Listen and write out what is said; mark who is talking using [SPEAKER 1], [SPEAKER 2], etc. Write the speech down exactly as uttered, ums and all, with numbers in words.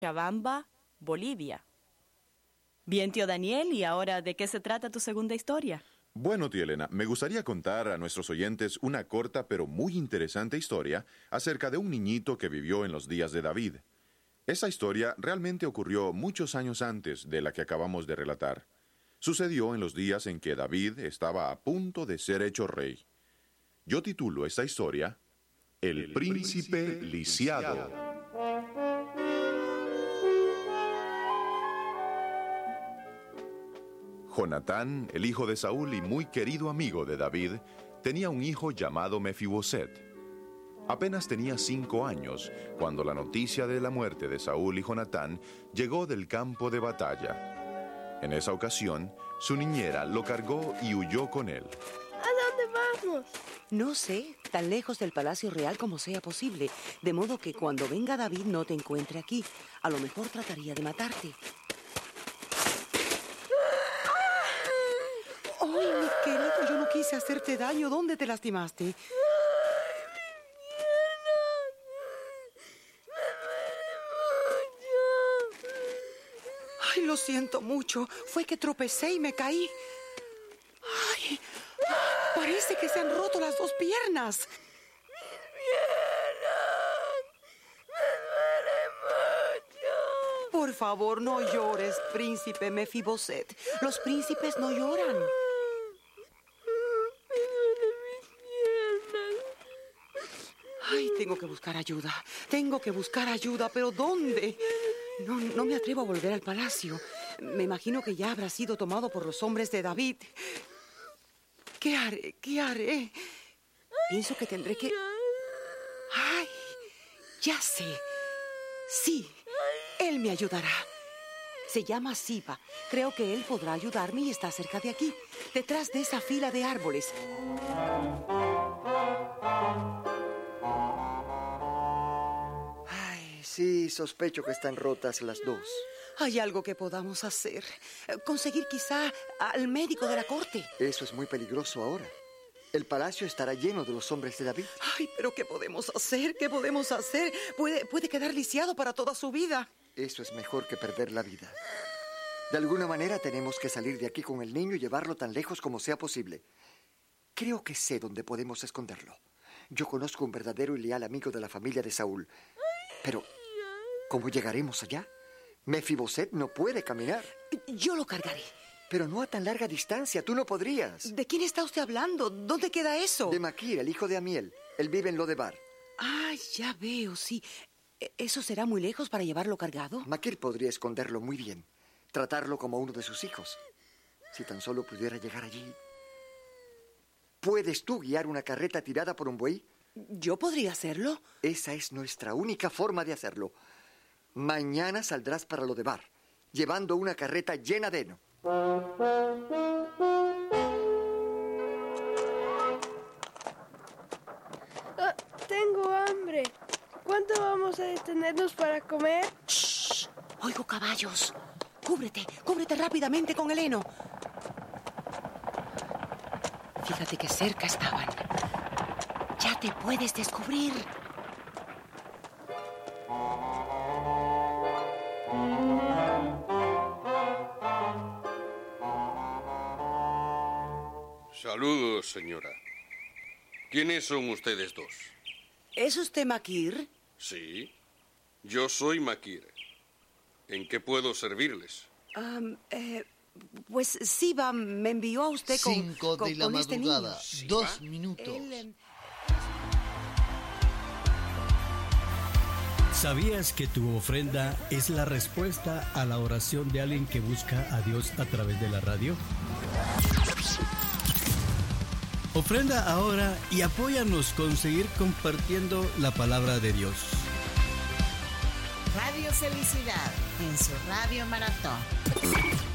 [SPEAKER 1] Cochabamba, Bolivia. Bien, tío Daniel, ¿y ahora de qué se trata tu segunda historia?
[SPEAKER 2] Bueno, tía Elena, me gustaría contar a nuestros oyentes una corta pero muy interesante historia acerca de un niñito que vivió en los días de David. Esa historia realmente ocurrió muchos años antes de la que acabamos de relatar. Sucedió en los días en que David estaba a punto de ser hecho rey. Yo titulo esta historia El, El Príncipe, Príncipe Lisiado. Lisiado. Jonatán, el hijo de Saúl y muy querido amigo de David, tenía un hijo llamado Mefiboset. Apenas tenía cinco años cuando la noticia de la muerte de Saúl y Jonatán llegó del campo de batalla. En esa ocasión, su niñera lo cargó y huyó con él.
[SPEAKER 3] ¿A dónde vamos?
[SPEAKER 4] No sé, tan lejos del Palacio Real como sea posible, de modo que cuando venga David no te encuentre aquí. A lo mejor trataría de matarte. ¡Ay, mi querido! Yo no quise hacerte daño. ¿Dónde te lastimaste?
[SPEAKER 3] ¡Ay, mi pierna! ¡Me duele mucho!
[SPEAKER 4] Ay, lo siento mucho. Fue que tropecé y me caí. Ay, parece que se han roto las dos piernas.
[SPEAKER 3] ¡Mis piernas! ¡Me duele mucho!
[SPEAKER 4] Por favor, no llores, príncipe Mefiboset. Los príncipes no lloran. Ay, tengo que buscar ayuda. Tengo que buscar ayuda, pero ¿dónde? No, no me atrevo a volver al palacio. Me imagino que ya habrá sido tomado por los hombres de David. ¿Qué haré? ¿Qué haré? Pienso que tendré que... ¡Ay! Ya sé. Sí, él me ayudará. Se llama Siba. Creo que él podrá ayudarme y está cerca de aquí, detrás de esa fila de árboles.
[SPEAKER 5] Sí, sospecho que están rotas las dos.
[SPEAKER 4] Hay algo que podamos hacer. Conseguir quizá al médico de la corte.
[SPEAKER 5] Eso es muy peligroso ahora. El palacio estará lleno de los hombres de David.
[SPEAKER 4] Ay, pero ¿qué podemos hacer? ¿Qué podemos hacer? Puede, puede quedar lisiado para toda su vida.
[SPEAKER 5] Eso es mejor que perder la vida. De alguna manera tenemos que salir de aquí con el niño y llevarlo tan lejos como sea posible. Creo que sé dónde podemos esconderlo. Yo conozco un verdadero y leal amigo de la familia de Saúl. Pero... ¿cómo llegaremos allá? Mefiboset no puede caminar.
[SPEAKER 4] Yo lo cargaré.
[SPEAKER 5] Pero no a tan larga distancia, tú no podrías.
[SPEAKER 4] ¿De quién está usted hablando? ¿Dónde queda eso?
[SPEAKER 5] De Maquir, el hijo de Amiel. Él vive en Lodebar.
[SPEAKER 4] Ah, ya veo, sí. ¿Eso será muy lejos para llevarlo cargado?
[SPEAKER 5] Maquir podría esconderlo muy bien. Tratarlo como uno de sus hijos. Si tan solo pudiera llegar allí. ¿Puedes tú guiar una carreta tirada por un buey?
[SPEAKER 4] ¿Yo podría hacerlo?
[SPEAKER 5] Esa es nuestra única forma de hacerlo. Mañana saldrás para Lodebar, llevando una carreta llena de heno.
[SPEAKER 3] Ah, tengo hambre. ¿Cuánto vamos a detenernos para comer?
[SPEAKER 4] ¡Shh! Oigo caballos. Cúbrete, cúbrete rápidamente con el heno. Fíjate que cerca estaban. Ya te puedes descubrir.
[SPEAKER 6] Saludos, señora. ¿Quiénes son ustedes dos?
[SPEAKER 4] ¿Es usted Maquir?
[SPEAKER 6] Sí, yo soy Maquir. ¿En qué puedo servirles?
[SPEAKER 4] Um, eh, pues Siba me envió a usted con...
[SPEAKER 7] Cinco
[SPEAKER 4] con,
[SPEAKER 7] de la
[SPEAKER 4] con este
[SPEAKER 7] madrugada,
[SPEAKER 4] niño.
[SPEAKER 7] dos minutos.
[SPEAKER 4] Él, eh...
[SPEAKER 8] ¿Sabías que tu ofrenda es la respuesta a la oración de alguien que busca a Dios a través de la radio? Ofrenda ahora y apóyanos con seguir compartiendo la palabra de Dios.
[SPEAKER 9] Radio Felicidad en su Radio Maratón.